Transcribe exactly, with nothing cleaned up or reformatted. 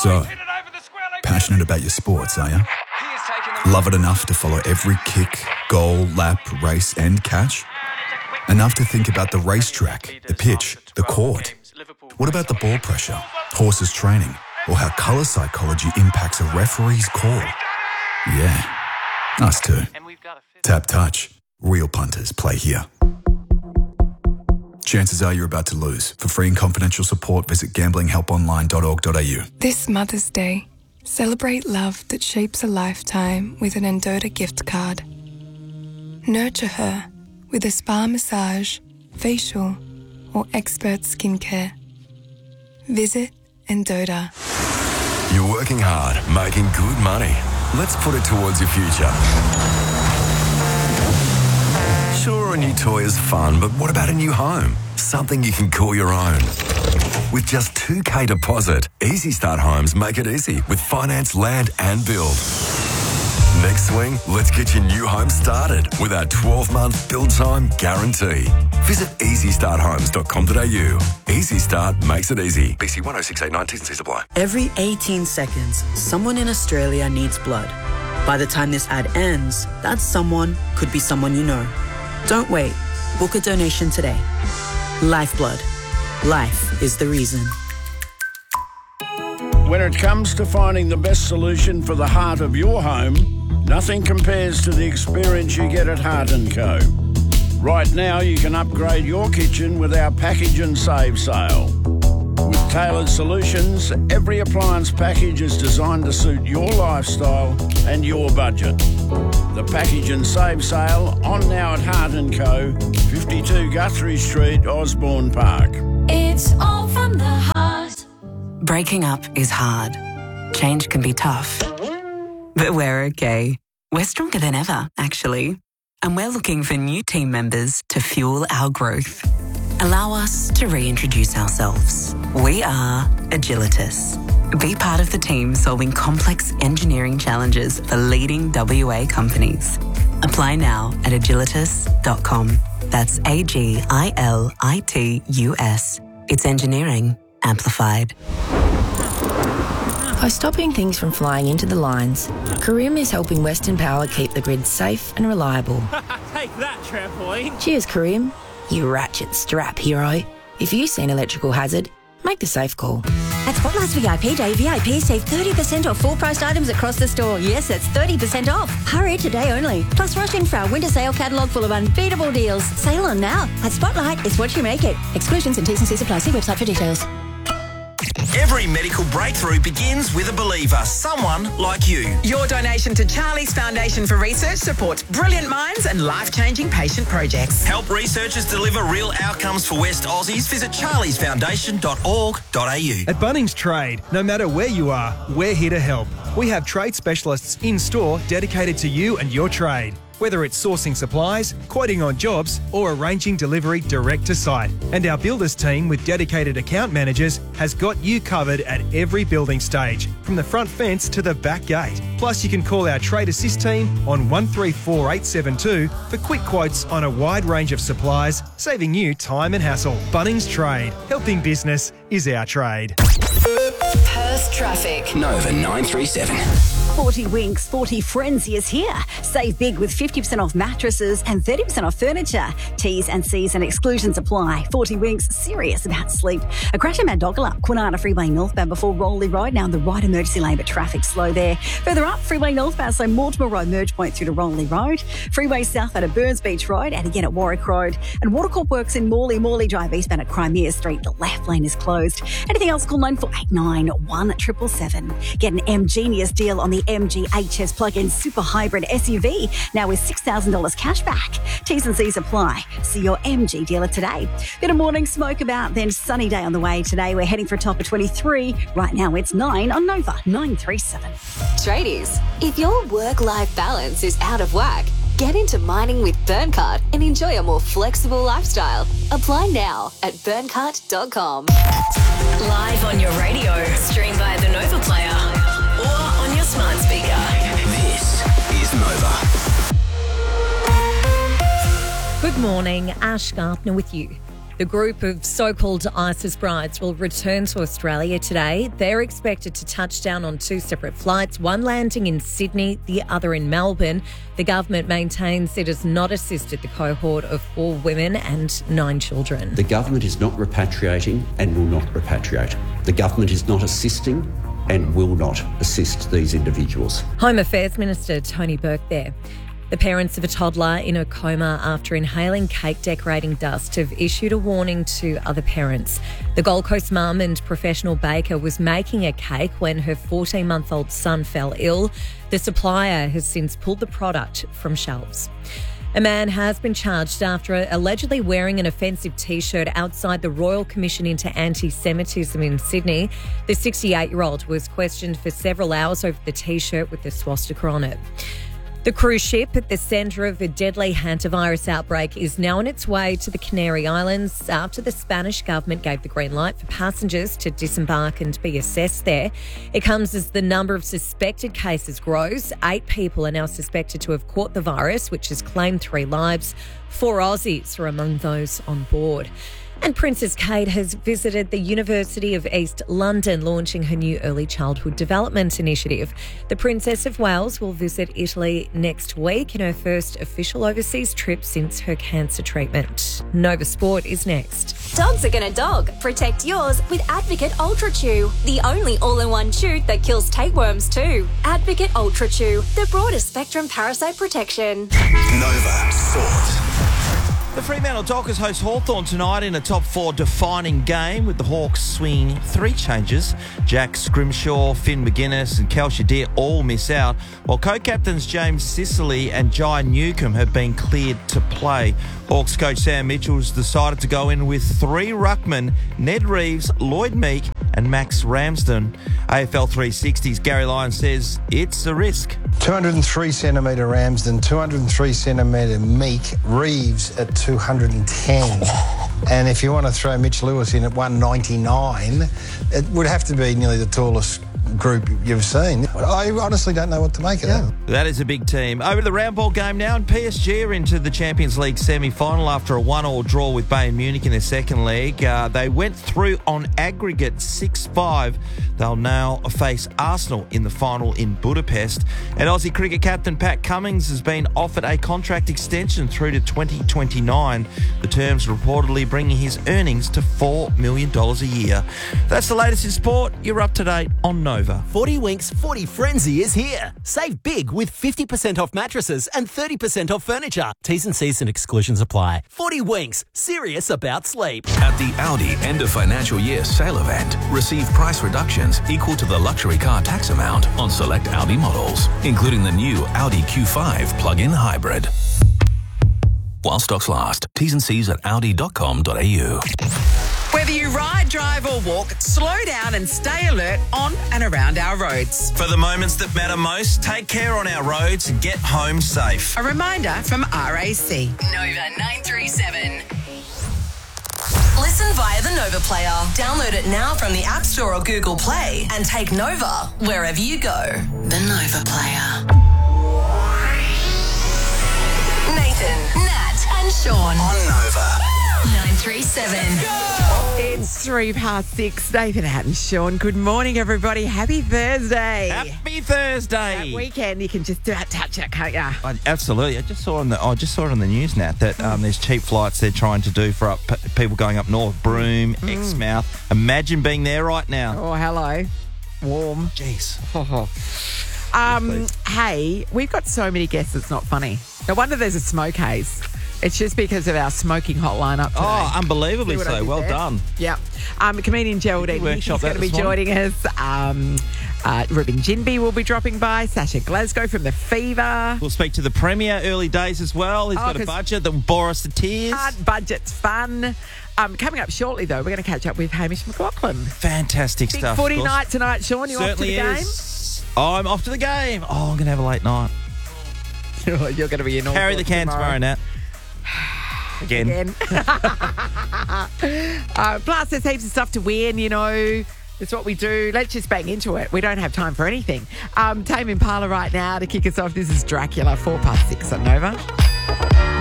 So, passionate about your sports, are you? Love it enough to follow every kick, goal, lap, race and catch? Enough to think about the racetrack, the pitch, the court? What about the ball pressure, horses training, or how colour psychology impacts a referee's call? Yeah, us too. Tap Touch. Real punters play here. Chances are you're about to lose. For free and confidential support, visit gambling help online dot org dot a u. This Mother's Day, celebrate love that shapes a lifetime with an Endota gift card. Nurture her with a spa massage, facial, or expert skincare. Visit Endota. You're working hard, making good money. Let's put it towards your future. Sure, a new toy is fun, but what about a new home? Something you can call your own. With just two K deposit, Easy Start Homes make it easy with finance, land and build. Next swing, let's get your new home started with our twelve-month build time guarantee. Visit easy start homes dot com dot a u. Easy Start makes it easy. B C one oh six eight nine, T's and C's apply. Every eighteen seconds, someone in Australia needs blood. By the time this ad ends, that someone could be someone you know. Don't wait. Book a donation today. Lifeblood. Life is the reason. When it comes to finding the best solution for the heart of your home, nothing compares to the experience you get at Heart and Co. Right now, you can upgrade your kitchen with our package and save sale. With tailored solutions, every appliance package is designed to suit your lifestyle and your budget. The package and save sale on now at Heart and Co, fifty-two Guthrie Street, Osborne Park. It's all from the heart. Breaking up is hard. Change can be tough. But we're okay. We're stronger than ever, actually. And we're looking for new team members to fuel our growth. Allow us to reintroduce ourselves. We are Agilitas. Be part of the team solving complex engineering challenges for leading W A companies. Apply now at agilitas dot com. That's A G I L I T U S. It's engineering amplified. By stopping things from flying into the lines, Carim is helping Western Power keep the grid safe and reliable. Take that, trampoline. Cheers, Carim. You ratchet strap hero. If you see an electrical hazard, make the safe call. At Spotlight's V I P Day, V I Ps save thirty percent off full-priced items across the store. Yes, that's thirty percent off. Hurry today only. Plus, rush in for our winter sale catalogue full of unbeatable deals. Sale on now. At Spotlight, it's what you make it. Exclusions and T's and C's apply. See website for details. Every medical breakthrough begins with a believer, someone like you. Your donation to Charlie's Foundation for Research supports brilliant minds and life-changing patient projects. Help researchers deliver real outcomes for West Aussies. Visit charlies foundation dot org dot a u. At Bunnings Trade, no matter where you are, we're here to help. We have trade specialists in-store dedicated to you and your trade. Whether it's sourcing supplies, quoting on jobs, or arranging delivery direct to site. And our builders team with dedicated account managers has got you covered at every building stage, from the front fence to the back gate. Plus, you can call our Trade Assist team on one three four eight seven two for quick quotes on a wide range of supplies, saving you time and hassle. Bunnings Trade. Helping business is our trade. Perth traffic. Nova nine three seven. forty Winks, forty Frenzy is here. Save big with fifty percent off mattresses and thirty percent off furniture. T's and C's and exclusions apply. forty Winks, serious about sleep. A crash in Mount Dogala, Kwinana Freeway northbound before Rolly Road. Now in the right emergency lane, but traffic slow there. Further up, Freeway northbound, so Mortimer Road merge point through to Rolly Road. Freeway south out of Burns Beach Road and again at Warwick Road. And Watercorp works in Morley, Morley Drive eastbound at Crimea Street. The left lane is closed. Anything else, call nine four eight nine, one seven seven seven. Get an M-Genius deal on the M G H S plug-in super hybrid S U V, now with six thousand dollars cash back. T's and C's apply. See your M G dealer today. Bit of morning smoke about, then sunny day on the way today. We're heading for a top of twenty-three. Right now it's nine on Nova nine three seven. Tradies, if your work-life balance is out of whack, get into mining with Burncart and enjoy a more flexible lifestyle. Apply now at burncart dot com. Live on your radio, stream via the Nova player or on your smart speaker. This is Nova. Good morning, Ash Gardner with you. The group of so-called ISIS brides will return to Australia today. They're expected to touch down on two separate flights, one landing in Sydney, the other in Melbourne. The government maintains it has not assisted the cohort of four women and nine children. The government is not repatriating and will not repatriate. The government is not assisting and will not assist these individuals. Home Affairs Minister Tony Burke there. The parents of a toddler in a coma after inhaling cake decorating dust have issued a warning to other parents. The Gold Coast mum and professional baker was making a cake when her fourteen-month-old son fell ill. The supplier has since pulled the product from shelves. A man has been charged after allegedly wearing an offensive T-shirt outside the Royal Commission into Anti-Semitism in Sydney. The sixty-eight-year-old was questioned for several hours over the T-shirt with the swastika on it. The cruise ship at the centre of a deadly hantavirus outbreak is now on its way to the Canary Islands after the Spanish government gave the green light for passengers to disembark and be assessed there. It comes as the number of suspected cases grows. Eight people are now suspected to have caught the virus, which has claimed three lives. Four Aussies are among those on board. And Princess Kate has visited the University of East London, launching her new early childhood development initiative. The Princess of Wales will visit Italy next week in her first official overseas trip since her cancer treatment. Nova Sport is next. Dogs are gonna dog. Protect yours with Advocate Ultra Chew, the only all-in-one chew that kills tapeworms too. Advocate Ultra Chew, the broadest spectrum parasite protection. Nova Sport. The Fremantle Dockers host Hawthorn tonight in a top four defining game with the Hawks swinging three changes. Jack Scrimshaw, Finn McGuinness and Kel Shadir all miss out, while co-captains James Sicily and Jai Newcomb have been cleared to play. Hawks coach Sam Mitchell has decided to go in with three ruckmen, Ned Reeves, Lloyd Meek and Max Ramsden. A F L three sixty's Gary Lyon says it's a risk. two hundred three centimetre Ramsden, two hundred three centimetre Meek, Reeves at two hundred ten. And if you want to throw Mitch Lewis in at one ninety-nine, it would have to be nearly the tallest group you've seen. I honestly don't know what to make of yeah. that. That is a big team. Over to the round ball game now, and P S G are into the Champions League semi-final after a one-all draw with Bayern Munich in their second leg. Uh, they went through on aggregate six five. They'll now face Arsenal in the final in Budapest. And Aussie cricket captain Pat Cummins has been offered a contract extension through to twenty twenty-nine. The terms reportedly bringing his earnings to four million dollars a year. That's the latest in sport. You're up to date on Nova. forty Winks forty Frenzy is here. Save big with fifty percent off mattresses and thirty percent off furniture. T's and C's and exclusions apply. forty Winks, serious about sleep. At the Audi end of financial year sale event, receive price reductions equal to the luxury car tax amount on select Audi models, including the new Audi Q five plug-in hybrid. While stocks last. T's and C's at audi dot com dot a u. Whether you ride, drive or walk, slow down and stay alert on and around our roads. For the moments that matter most, take care on our roads and get home safe. A reminder from R A C. Nova nine three seven. Listen via the Nova Player. Download it now from the App Store or Google Play and take Nova wherever you go. The Nova Player. Nathan, Nat and Sean. On Nova. nine three seven. It's three past six. Nathan, Nat and Sean. Good morning, everybody. Happy Thursday. Happy Thursday. That weekend, you can just about touch it, can't you? I, absolutely. I just saw on the I just saw it on the news, Nat, that um, there's cheap flights they're trying to do for up p- people going up north. Broome, mm. Exmouth. Imagine being there right now. Oh, hello. Warm. Jeez. um, hey, we've got so many guests. It's not funny. No wonder there's a smoke haze. It's just because of our smoking hotline up today. Oh, unbelievably so. Well there? done. Yeah. Um, comedian Geraldine He's going to be joining us. Um, uh, Ruben Jinby will be dropping by. Sasha Glasgow from The Fever. We'll speak to the Premier early days as well. He's oh, got a budget that will bore us to tears. Hard budget's fun. Um, coming up shortly, though, we're going to catch up with Hamish McLaughlin. Fantastic Big stuff. Big footy night tonight, Sean. You Certainly off to the is. game? Oh, I'm off to the game. Oh, I'm going to have a late night. You're going to be in all Carry the can tomorrow, tomorrow Nat. Again. Again. uh, plus, there's heaps of stuff to win, you know. It's what we do. Let's just bang into it. We don't have time for anything. Um, Tame Impala right now to kick us off. This is Dracula, four past six on Nova.